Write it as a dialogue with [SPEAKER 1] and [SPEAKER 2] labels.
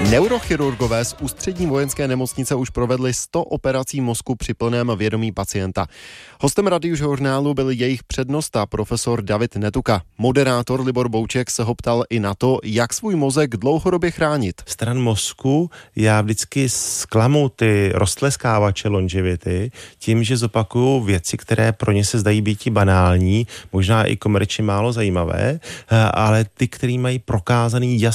[SPEAKER 1] Neurochirurgové z Ústřední vojenské nemocnice už provedli 100 operací mozku při plném vědomí pacienta. Hostem Radiožurnálu byl jejich přednosta profesor David Netuka. Moderátor Libor Bouček se ho ptal i na to, jak svůj mozek dlouhodobě chránit.
[SPEAKER 2] Stran mozku já vždycky zklamu ty roztleskávače longevity tím, že zopakuju věci, které pro ně se zdají být banální, možná i komerčně málo zajímavé, ale ty, které mají prokázaný jasný